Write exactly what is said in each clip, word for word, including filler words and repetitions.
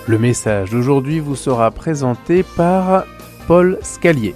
Le message d'aujourd'hui vous sera présenté par Paul Scalier.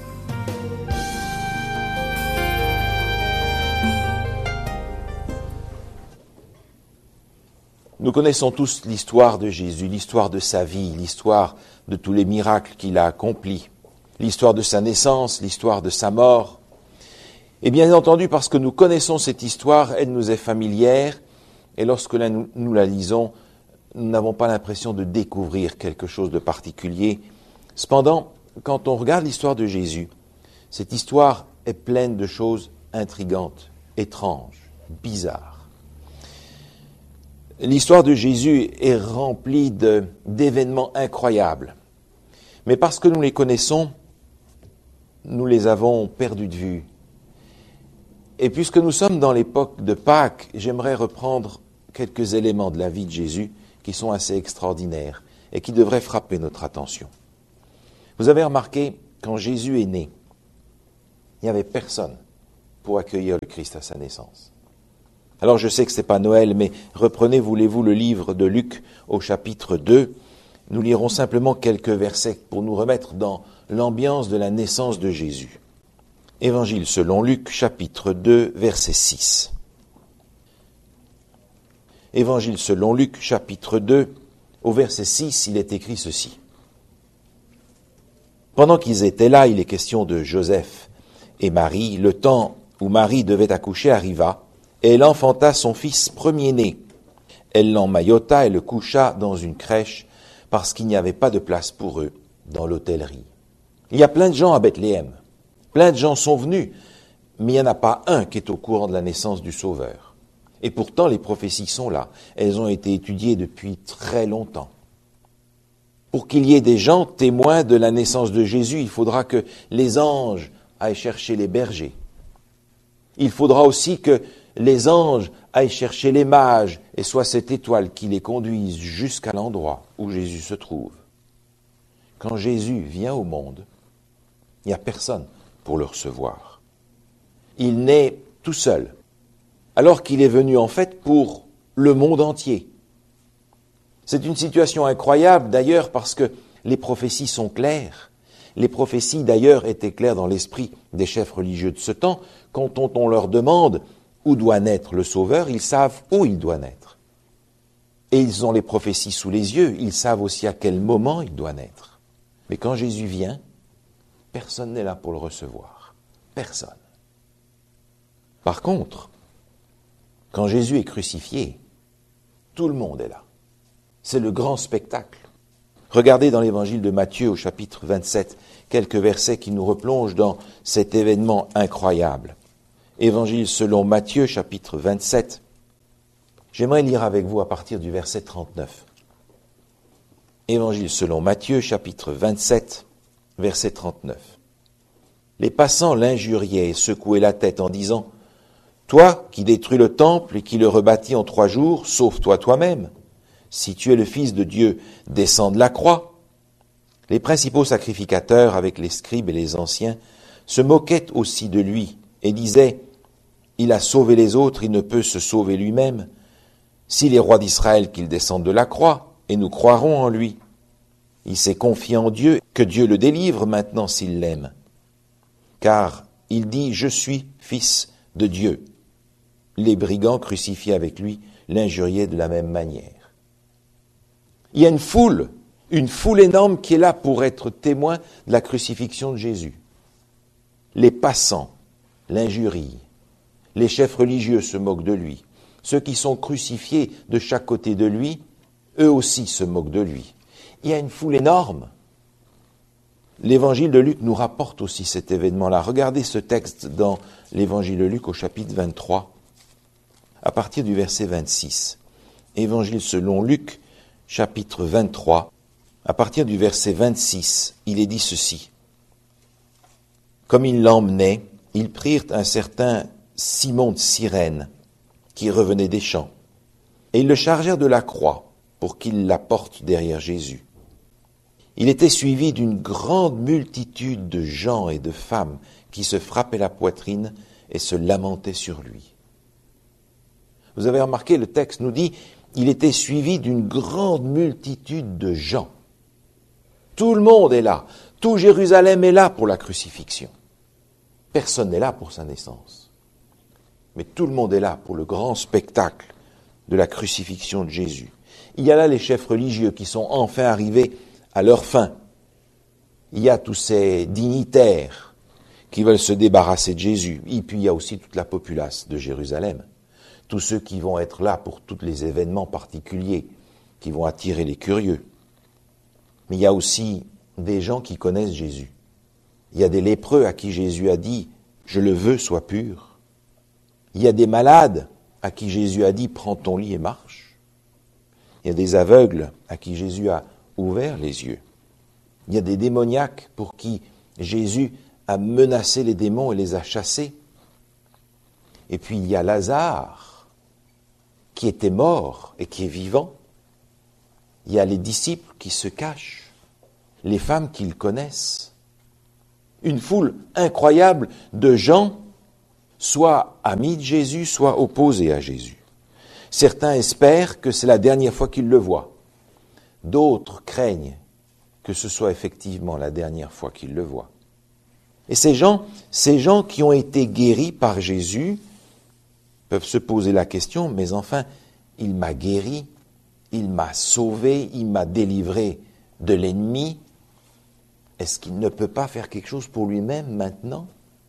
Nous connaissons tous l'histoire de Jésus, l'histoire de sa vie, l'histoire de tous les miracles qu'il a accomplis, l'histoire de sa naissance, l'histoire de sa mort. Et bien entendu, parce que nous connaissons cette histoire, elle nous est familière, et lorsque nous la lisons, nous n'avons pas l'impression de découvrir quelque chose de particulier. Cependant, quand on regarde l'histoire de Jésus, cette histoire est pleine de choses intrigantes, étranges, bizarres. L'histoire de Jésus est remplie de, d'événements incroyables. Mais parce que nous les connaissons, nous les avons perdus de vue. Et puisque nous sommes dans l'époque de Pâques, j'aimerais reprendre quelques éléments de la vie de Jésus qui sont assez extraordinaires et qui devraient frapper notre attention. Vous avez remarqué, quand Jésus est né, il n'y avait personne pour accueillir le Christ à sa naissance. Alors je sais que ce n'est pas Noël, mais reprenez, voulez-vous, le livre de Luc au chapitre deux. Nous lirons simplement quelques versets pour nous remettre dans l'ambiance de la naissance de Jésus. Évangile selon Luc, chapitre deux, verset six. Évangile selon Luc, chapitre deux, au verset six, il est écrit ceci. Pendant qu'ils étaient là, il est question de Joseph et Marie. Le temps où Marie devait accoucher arriva, et elle enfanta son fils premier-né. Elle l'emmaillota et le coucha dans une crèche, parce qu'il n'y avait pas de place pour eux dans l'hôtellerie. Il y a plein de gens à Bethléem. Plein de gens sont venus, mais il n'y en a pas un qui est au courant de la naissance du Sauveur. Et pourtant, les prophéties sont là. Elles ont été étudiées depuis très longtemps. Pour qu'il y ait des gens témoins de la naissance de Jésus, il faudra que les anges aillent chercher les bergers. Il faudra aussi que les anges aillent chercher les mages, et soit cette étoile qui les conduise jusqu'à l'endroit où Jésus se trouve. Quand Jésus vient au monde, il n'y a personne pour le recevoir. Il naît tout seul, alors qu'il est venu en fait pour le monde entier. C'est une situation incroyable d'ailleurs parce que les prophéties sont claires. Les prophéties d'ailleurs étaient claires dans l'esprit des chefs religieux de ce temps. Quand on, on leur demande où doit naître le Sauveur, ils savent où il doit naître. Et ils ont les prophéties sous les yeux, ils savent aussi à quel moment il doit naître. Mais quand Jésus vient, personne n'est là pour le recevoir. Personne. Par contre, quand Jésus est crucifié, tout le monde est là. C'est le grand spectacle. Regardez dans l'évangile de Matthieu au chapitre vingt-sept, quelques versets qui nous replongent dans cet événement incroyable. Évangile selon Matthieu, chapitre vingt-sept. J'aimerais lire avec vous à partir du verset trente-neuf. Évangile selon Matthieu, chapitre vingt-sept, verset trente-neuf. Les passants l'injuriaient et secouaient la tête en disant « Toi qui détruis le temple et qui le rebâtis en trois jours, sauve-toi toi-même. Si tu es le Fils de Dieu, descends de la croix. » Les principaux sacrificateurs, avec les scribes et les anciens, se moquaient aussi de lui et disaient « Il a sauvé les autres, il ne peut se sauver lui-même. S'il est roi d'Israël, qu'il descende de la croix, et nous croirons en lui. Il s'est confié en Dieu, que Dieu le délivre maintenant s'il l'aime. Car il dit « Je suis fils de Dieu ». Les brigands crucifiés avec lui l'injuriaient de la même manière. Il y a une foule, une foule énorme qui est là pour être témoin de la crucifixion de Jésus. Les passants l'injurient. Les chefs religieux se moquent de lui. Ceux qui sont crucifiés de chaque côté de lui, eux aussi se moquent de lui. Il y a une foule énorme. L'évangile de Luc nous rapporte aussi cet événement-là. Regardez ce texte dans l'évangile de Luc au chapitre vingt-trois, à partir du verset vingt-six. Évangile selon Luc, chapitre vingt-trois, à partir du verset vingt-six, il est dit ceci. Comme ils l'emmenaient, ils prirent un certain Simon de Cyrène, qui revenait des champs, et ils le chargèrent de la croix pour qu'il la porte derrière Jésus. Il était suivi d'une grande multitude de gens et de femmes qui se frappaient la poitrine et se lamentaient sur lui. Vous avez remarqué, le texte nous dit, il était suivi d'une grande multitude de gens. Tout le monde est là. Tout Jérusalem est là pour la crucifixion. Personne n'est là pour sa naissance. Mais tout le monde est là pour le grand spectacle de la crucifixion de Jésus. Il y a là les chefs religieux qui sont enfin arrivés à leur fin. Il y a tous ces dignitaires qui veulent se débarrasser de Jésus. Et puis il y a aussi toute la populace de Jérusalem. Tous ceux qui vont être là pour tous les événements particuliers qui vont attirer les curieux. Mais il y a aussi des gens qui connaissent Jésus. Il y a des lépreux à qui Jésus a dit « Je le veux, sois pur ». Il y a des malades à qui Jésus a dit « Prends ton lit et marche ». Il y a des aveugles à qui Jésus a ouvert les yeux. Il y a des démoniaques pour qui Jésus a menacé les démons et les a chassés. Et puis il y a Lazare qui était mort et qui est vivant. Il y a les disciples qui se cachent, les femmes qu'ils connaissent. Une foule incroyable de gens, soit amis de Jésus, soit opposés à Jésus. Certains espèrent que c'est la dernière fois qu'ils le voient. D'autres craignent que ce soit effectivement la dernière fois qu'ils le voient. Et ces gens, ces gens qui ont été guéris par Jésus peuvent se poser la question, mais enfin, il m'a guéri, il m'a sauvé, il m'a délivré de l'ennemi. Est-ce qu'il ne peut pas faire quelque chose pour lui-même maintenant?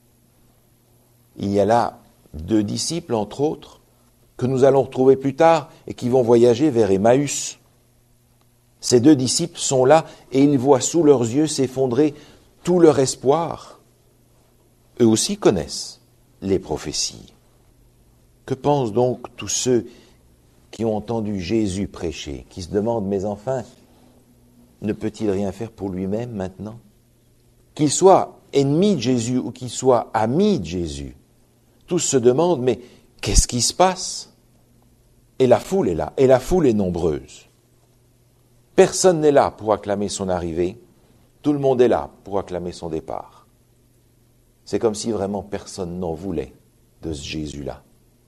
Il y a là deux disciples, entre autres, que nous allons retrouver plus tard et qui vont voyager vers Emmaüs. Ces deux disciples sont là et ils voient sous leurs yeux s'effondrer tout leur espoir. Eux aussi connaissent les prophéties. Que pensent donc tous ceux qui ont entendu Jésus prêcher, qui se demandent, mais enfin, ne peut-il rien faire pour lui-même maintenant? Qu'il soit ennemi de Jésus ou qu'il soit ami de Jésus, tous se demandent, mais qu'est-ce qui se passe? Et la foule est là, et la foule est nombreuse. Personne n'est là pour acclamer son arrivée, tout le monde est là pour acclamer son départ. C'est comme si vraiment personne n'en voulait de ce Jésus-là.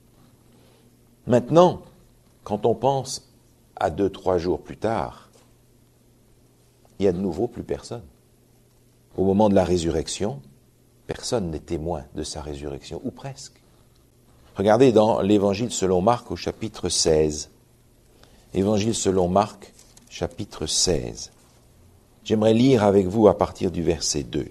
Maintenant, quand on pense à deux, trois jours plus tard, il y a de nouveau plus personne. Au moment de la résurrection, personne n'est témoin de sa résurrection, ou presque. Regardez dans l'Évangile selon Marc au chapitre seize. Évangile selon Marc, chapitre seize. J'aimerais lire avec vous à partir du verset deux.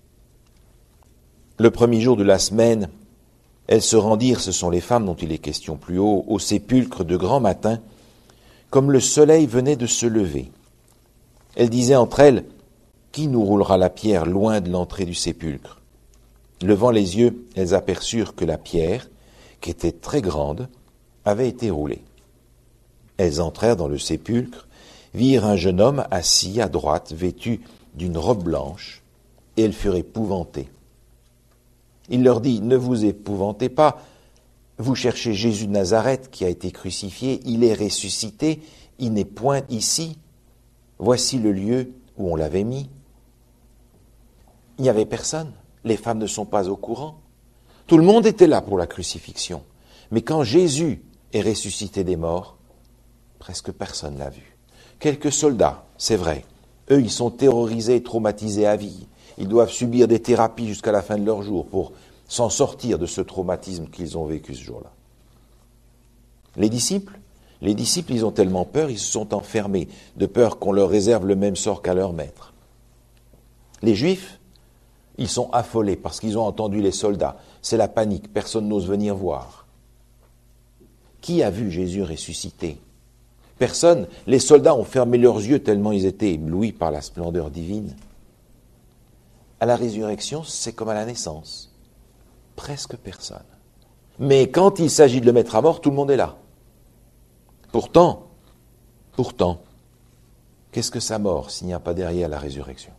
Le premier jour de la semaine, elles se rendirent, ce sont les femmes dont il est question plus haut, au sépulcre de grand matin, comme le soleil venait de se lever. Elles disaient entre elles, « Qui nous roulera la pierre loin de l'entrée du sépulcre ?» Levant les yeux, elles aperçurent que la pierre, qui était très grande, avait été roulée. Elles entrèrent dans le sépulcre, virent un jeune homme assis à droite, vêtu d'une robe blanche, et elles furent épouvantées. Il leur dit, « Ne vous épouvantez pas, vous cherchez Jésus de Nazareth qui a été crucifié, il est ressuscité, il n'est point ici. Voici le lieu où on l'avait mis. » Il n'y avait personne, les femmes ne sont pas au courant. Tout le monde était là pour la crucifixion. Mais quand Jésus est ressuscité des morts, presque personne l'a vu. Quelques soldats, c'est vrai, eux ils sont terrorisés et traumatisés à vie. Ils doivent subir des thérapies jusqu'à la fin de leur jour pour s'en sortir de ce traumatisme qu'ils ont vécu ce jour-là. Les disciples, les disciples, ils ont tellement peur, ils se sont enfermés, de peur qu'on leur réserve le même sort qu'à leur maître. Les Juifs, ils sont affolés parce qu'ils ont entendu les soldats. C'est la panique, personne n'ose venir voir. Qui a vu Jésus ressuscité? Personne. Les soldats ont fermé leurs yeux tellement ils étaient éblouis par la splendeur divine. À la résurrection, c'est comme à la naissance. Presque personne. Mais quand il s'agit de le mettre à mort, tout le monde est là. Pourtant, pourtant, qu'est-ce que sa mort s'il n'y a pas derrière la résurrection?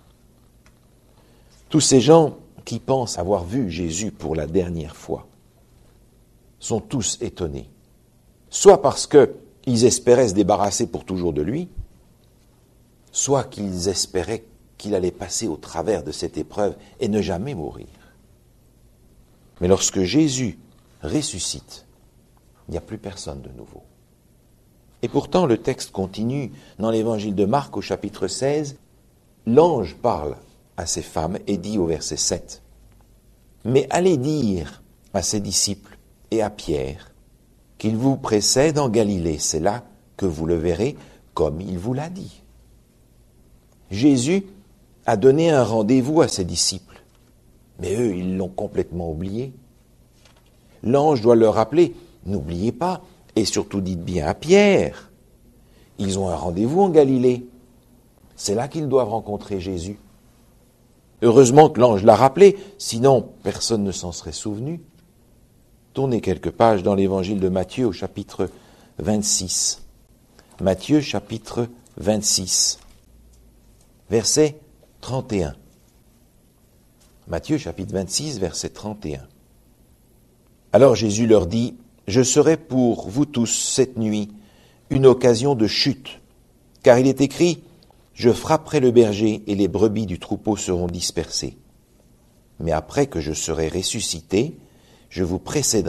Tous ces gens qui pensent avoir vu Jésus pour la dernière fois sont tous étonnés. Soit parce qu'ils espéraient se débarrasser pour toujours de lui, soit qu'ils espéraient qu'il allait passer au travers de cette épreuve et ne jamais mourir. Mais lorsque Jésus ressuscite, il n'y a plus personne de nouveau. Et pourtant, le texte continue dans l'évangile de Marc au chapitre seize. l'ange parle à ces femmes et dit au verset sept, « Mais allez dire à ses disciples et à Pierre qu'il vous précède en Galilée, c'est là que vous le verrez comme il vous l'a dit. » Jésus a donné un rendez-vous à ses disciples, mais eux, ils l'ont complètement oublié. L'ange doit leur rappeler, n'oubliez pas, et surtout dites bien à Pierre, ils ont un rendez-vous en Galilée. C'est là qu'ils doivent rencontrer Jésus. Heureusement que l'ange l'a rappelé, sinon personne ne s'en serait souvenu. Tournez quelques pages dans l'évangile de Matthieu au chapitre vingt-six. Matthieu chapitre vingt-six, verset trente et un. Matthieu chapitre vingt-six, verset trente et un. Alors Jésus leur dit, « Je serai pour vous tous cette nuit une occasion de chute, car il est écrit, je frapperai le berger et les brebis du troupeau seront dispersées. Mais après que je serai ressuscité, je vous précéderai